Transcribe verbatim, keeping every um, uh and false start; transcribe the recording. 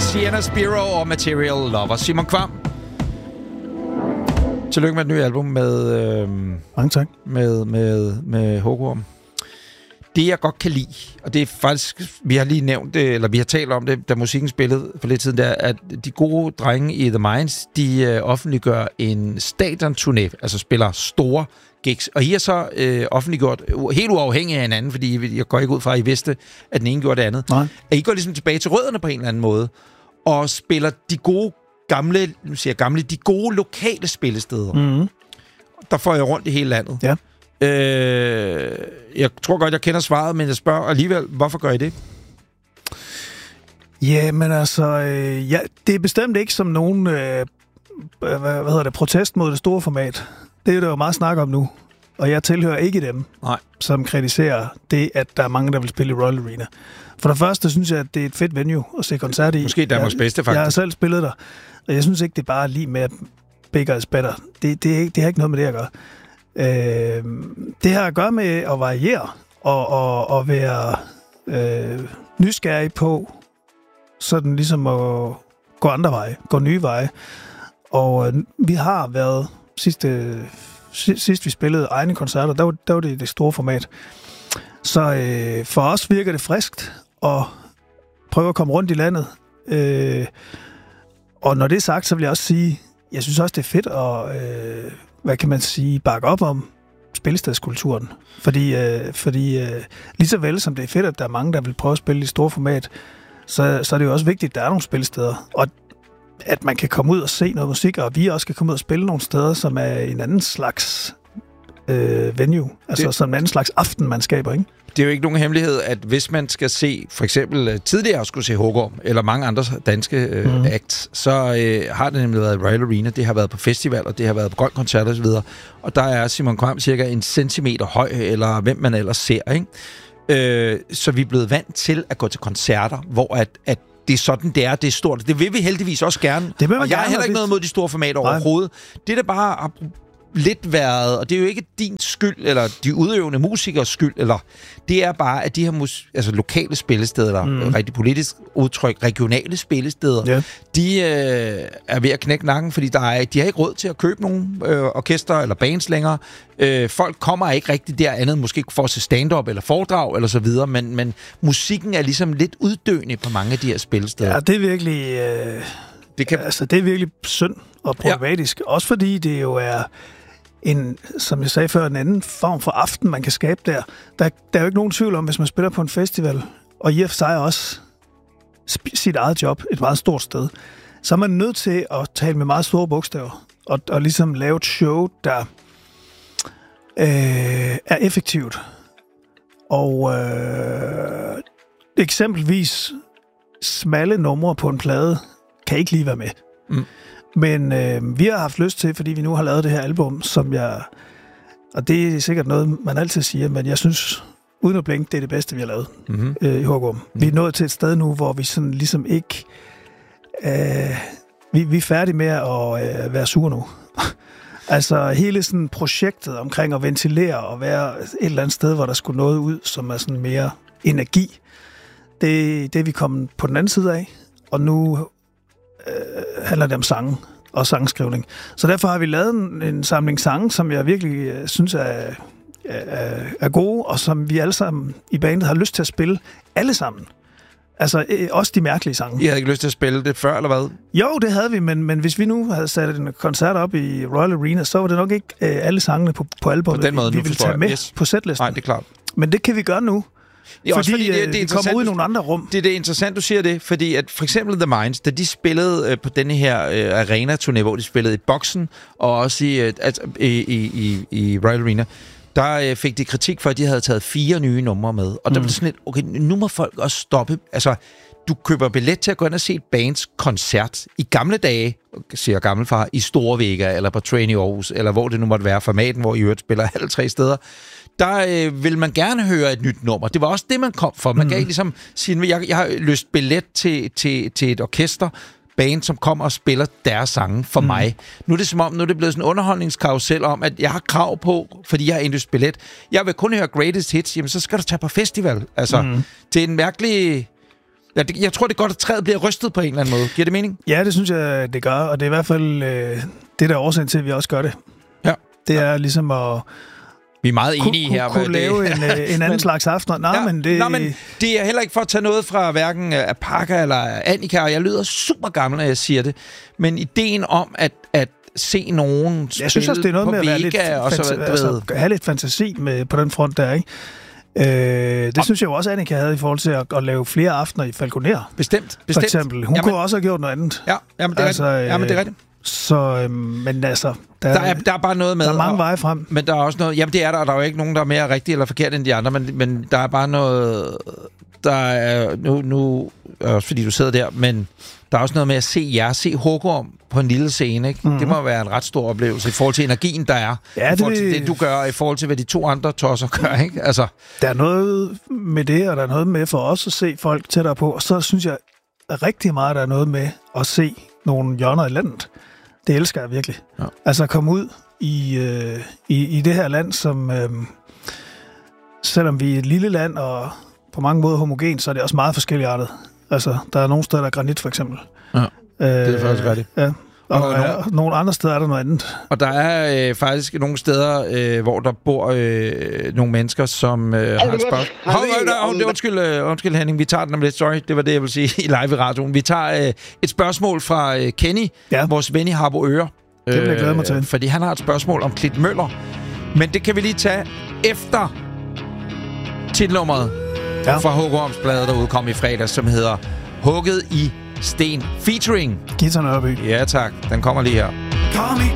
Sienna Spiro og Material Lover. Simon Kvam. Tillykke med et nyt album med... Øh, Mange tak. Med, med, med Hågorm. Det, jeg godt kan lide, og det er faktisk... Vi har lige nævnt det, eller vi har talt om det, da musikken spillede for lidt siden, der, at de gode drenge i The Minds, de øh, offentliggør en stadionturné, altså spiller store gigs. Og I har så øh, offentliggjort, helt uafhængig af hinanden, fordi jeg går ikke ud fra, at I vidste, at den ene gjorde det andet. Nej. At I går ligesom tilbage til rødderne på en eller anden måde, og spiller de gode gamle, nu siger jeg gamle, de gode lokale spillesteder. Mm-hmm. Der får jeg rundt i hele landet. Ja. Øh, jeg tror godt, jeg kender svaret, men jeg spørger alligevel, hvorfor gør I det? Ja, men altså, øh, ja, det er bestemt ikke som nogen øh, hvad, hvad hedder det, protest mod det store format. Det er der jo meget snak om nu, og jeg tilhører ikke dem, Nej. som kritiserer det, at der er mange, der vil spille i Royal Arena. For det første synes jeg, at det er et fedt venue at se koncert i. Måske Danmarks bedste, faktisk. Jeg har selv spillet der, og jeg synes ikke, det er bare lige med, at bigger is better. Det, det, er ikke, det har ikke noget med det at gøre. Øh, det har at gøre med at variere og, og, og være øh, nysgerrig på sådan ligesom at gå andre veje, gå nye veje. Og øh, vi har været sidste, sidst vi spillede egne koncerter, der var, der var det det store format. Så øh, for os virker det friskt at prøve at komme rundt i landet. Øh, og når det er sagt, så vil jeg også sige, jeg synes også, det er fedt at, øh, hvad kan man sige, bakke op om spillestedskulturen. Fordi, øh, fordi øh, lige så vel som det er fedt, at der er mange, der vil prøve at spille i store format, så, så er det jo også vigtigt, at der er nogle spillesteder. Og at man kan komme ud og se noget musik, og vi også kan komme ud og spille nogle steder, som er en anden slags øh, venue. Altså det, som en anden slags aften, man skaber, ikke? Det er jo ikke nogen hemmelighed, at hvis man skal se, for eksempel tidligere skulle se Hågorm, eller mange andre danske øh, mm. acts, så øh, har det nemlig været i Royal Arena, det har været på festival, og det har været på grøn koncert og så videre. Og der er Simon Kvam cirka en centimeter høj, eller hvem man ellers ser, ikke? Øh, så vi er blevet vant til at gå til koncerter, hvor at, at det er sådan, det er, det er stort. Det vil vi heldigvis også gerne. Det vil og jeg har heller ikke noget mod de store formater overhovedet. Det, der bare har lidt været, og det er jo ikke din skyld, eller de udøvende musikers skyld, eller det er bare, at de her mus- altså lokale spillesteder, der mm. rigtig politisk udtryk, regionale spillesteder, yeah. de øh, er ved at knække nakken, fordi der er, de har ikke råd til at købe nogen øh, orkester eller bands længere. Øh, folk kommer ikke rigtig der andet, måske for at se stand-up eller foredrag eller så videre, men, men musikken er ligesom lidt uddøende på mange af de her spillesteder. Ja, det er virkelig, øh, det kan... altså, det er virkelig synd og problematisk. Ja. Også fordi det jo er en, som jeg sagde før, en anden form for aften, man kan skabe der. Der, der er jo ikke nogen tvivl om, hvis man spiller på en festival, og i og for sig også sp- sit eget job et meget stort sted, så er man nødt til at tale med meget store bogstaver, og, og ligesom lave et show, der øh, er effektivt. Og øh, eksempelvis smalle numre på en plade kan ikke lige være med. Mm. Men øh, vi har haft lyst til, fordi vi nu har lavet det her album, som jeg... Og det er sikkert noget, man altid siger, men jeg synes, uden at blinke, det er det bedste, vi har lavet mm-hmm. øh, i Hågorm. Mm. Vi er nået til et sted nu, hvor vi sådan ligesom ikke... Øh, vi, vi er færdige med at øh, være sure nu. Altså hele sådan projektet omkring at ventilere og være et eller andet sted, hvor der skulle noget ud, som er sådan mere energi. Det, det er vi kommet på den anden side af, og nu... Øh, handler det om sange og sangskrivning. Så derfor har vi lavet en, en samling sange, som jeg virkelig øh, synes er, er, er gode, og som vi alle sammen i bandet har lyst til at spille alle sammen. Altså øh, også de mærkelige sange. I havde ikke lyst til at spille det før, eller hvad? Jo, det havde vi, men, men hvis vi nu havde sat en koncert op i Royal Arena, så var det nok ikke øh, alle sangene på, på albumet, på den måde, vi, vi ville tage med yes. på setlisten. Nej, det er klart. Men det kan vi gøre nu. Ja, fordi, fordi det, det vi kommer ud i nogle andre rum. Det er det interessant, du siger det, fordi at for eksempel The Minds, da de spillede øh, på denne her øh, arena-turné, hvor de spillede i Boksen, og også i, øh, altså, i, i, i Royal Arena, der øh, fik de kritik for, at de havde taget fire nye numre med. Og mm. der var det sådan lidt, okay, nu må folk også stoppe. Altså, du køber billet til at gå ind og se et bands koncert i gamle dage, siger gammelfar, i Store Vega, eller på Train i Aarhus, eller hvor det nu måtte være, formaten, hvor I øvrigt spiller alle tre steder. Der øh, vil man gerne høre et nyt nummer. Det var også det, man kom for. Man mm. kan ikke ligesom sige, jeg, jeg har lyst billet til, til, til et orkester, band, som kommer og spiller deres sange for mm. mig. Nu er det som om, nu er det blevet sådan en underholdningskarusel om, at jeg har krav på, fordi jeg har indløst billet. Jeg vil kun høre greatest hits, jamen så skal du tage på festival. Altså, mm. det er en mærkelig... Ja, det, jeg tror, det er godt, at træet bliver rystet på en eller anden måde. Giver det mening? Ja, det synes jeg, det gør, og det er i hvert fald øh, det, der er årsagen til, at vi også gør det. Ja. Det er ligesom at... Vi er meget enige kunne, her. Kunne lave en, en anden men, slags aften. Nej, ja, men det... Nej, men det er heller ikke for at tage noget fra hverken Apaka eller Annika, og jeg lyder super gammel, når jeg siger det. Men ideen om, at, at se nogen spille jeg synes også, det er noget med Vega, at lidt og så, fanta- altså, have lidt fantasi med, på den front der, ikke? Øh, det og, synes jeg jo også, Annika havde i forhold til at, at lave flere aftener i Falconer. Bestemt, bestemt. For eksempel. Hun jamen, kunne også have gjort noget andet. Ja, jamen, det er altså, rigtigt. Jamen, det er rigtigt. Så, øh, men altså... Der, der, er, der er bare noget med... Der er mange veje frem. Men der er også noget... Jamen, det er der, og der er jo ikke nogen, der er mere rigtig eller forkert end de andre, men, men der er bare noget... Der er... Nu, nu også fordi du sidder der, men der er også noget med at se jer, se Håkon på en lille scene, ikke? Mm-hmm. Det må være en ret stor oplevelse i forhold til energien, der er. Ja, I forhold det... til det, du gør, i forhold til, hvad de to andre tosser gør, ikke? Altså... Der er noget med det, og der er noget med for os at se folk tættere på, og så synes jeg rigtig meget, der er noget med at se nogle hjørner i landet. Det elsker jeg virkelig. Ja. Altså at komme ud i, øh, i, i det her land, som øh, selvom vi er et lille land og på mange måder homogent, så er det også meget forskelligartet. Altså, der er nogle steder, der er granit, for eksempel. Ja, øh, det er faktisk rigtigt. Ja. Og, og nogle, ja, nogle andre steder er der noget andet. Og der er øh, faktisk nogle steder, øh, hvor der bor øh, nogle mennesker, som øh, har et spørgsmål. Undskyld, øh, undskyld Henning, vi tager den om lidt. Sorry, det var det, jeg vil sige i live i radioen. Vi tager øh, et spørgsmål fra øh, Kenny, ja. vores ven i Harboøre. Det vil jeg glæde mig til. Øh, fordi han har et spørgsmål om Klitmøller. Men det kan vi lige tage efter titelnummeret ja. fra Håkons Blade, der udkom i fredags, som hedder Hugget i Sten featuring Gittar Nørby. Ja tak, den kommer lige her.